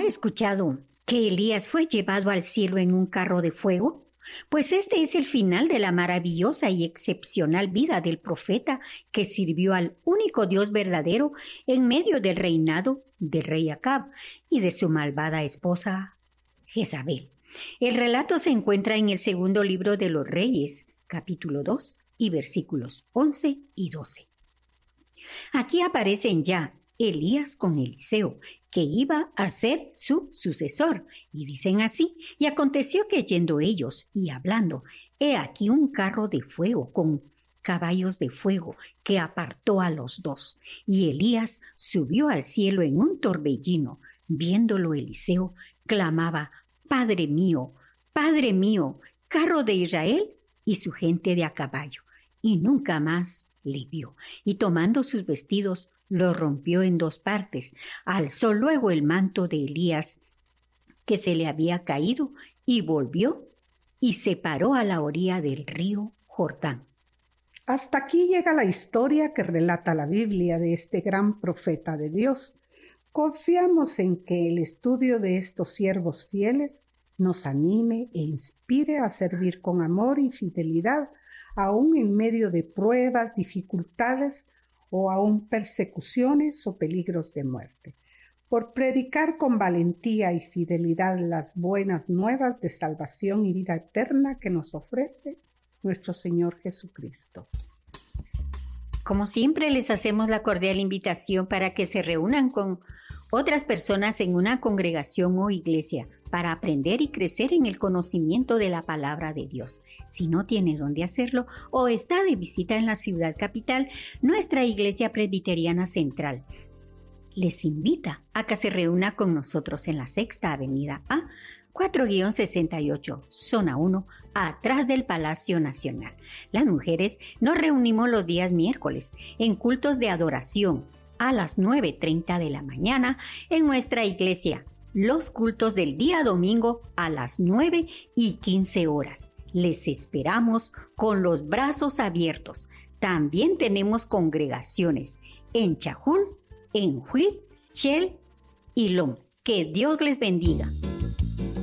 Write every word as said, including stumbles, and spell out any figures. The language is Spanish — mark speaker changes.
Speaker 1: escuchado que Elías fue llevado al cielo en un carro de fuego? Pues este es el final de la maravillosa y excepcional vida del profeta que sirvió al único Dios verdadero en medio del reinado del rey Acab y de su malvada esposa Jezabel. El relato se encuentra en el segundo libro de los Reyes, capítulo dos y versículos once y doce. Aquí aparecen ya Elías con Eliseo, que iba a ser su sucesor, y dicen así: y aconteció que yendo ellos y hablando, he aquí un carro de fuego con caballos de fuego que apartó a los dos, y Elías subió al cielo en un torbellino. Viéndolo Eliseo, clamaba: Padre mío, Padre mío, carro de Israel y su gente de a caballo. Y nunca más le vio, y tomando sus vestidos, lo rompió en dos partes, alzó luego el manto de Elías que se le había caído y volvió y se paró a la orilla del río Jordán.
Speaker 2: Hasta aquí llega la historia que relata la Biblia de este gran profeta de Dios. Confiamos en que el estudio de estos siervos fieles nos anime e inspire a servir con amor y fidelidad, aún en medio de pruebas, dificultades o aún persecuciones o peligros de muerte, por predicar con valentía y fidelidad las buenas nuevas de salvación y vida eterna que nos ofrece nuestro Señor Jesucristo.
Speaker 1: Como siempre, les hacemos la cordial invitación para que se reúnan con otras personas en una congregación o iglesia para aprender y crecer en el conocimiento de la palabra de Dios. Si no tiene dónde hacerlo o está de visita en la ciudad capital, nuestra Iglesia Presbiteriana Central les invita a que se reúna con nosotros en la Sexta Avenida A, cuatro sesenta y ocho, zona uno, atrás del Palacio Nacional. Las mujeres nos reunimos los días miércoles en cultos de adoración a las nueve treinta de la mañana en nuestra iglesia. Los cultos del día domingo a las nueve y quince horas. Les esperamos con los brazos abiertos. También tenemos congregaciones en Chajul, en Huil, Chel y Lom. Que Dios les bendiga.